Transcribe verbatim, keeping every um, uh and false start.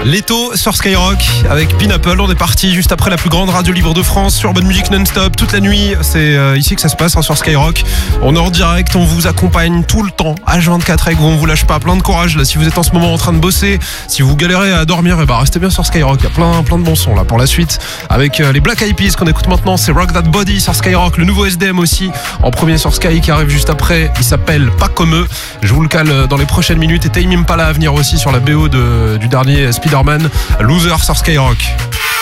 Leto sur Skyrock avec Pineapple. On est parti juste après la plus grande radio libre de France sur Bonne Musique non-stop toute la nuit. C'est euh, ici que ça se passe hein, sur Skyrock. On est en direct, on vous accompagne tout le temps H vingt-quatre avec vous, on vous lâche pas. Plein de courage là si vous êtes en ce moment en train de bosser, si vous galérez à dormir, et bah restez bien sur Skyrock. Il y a plein plein de bons sons là pour la suite avec euh, les Black Eyed Peas qu'on écoute maintenant. C'est Rock That Body sur Skyrock. Le nouveau S D M aussi en premier sur Sky qui arrive juste après. Il s'appelle Pas Comme Eux. Je vous le cale dans les prochaines minutes. Et Tame Impala à venir aussi sur la B O de, du dernier Spider-Man. Loser sur Skyrock.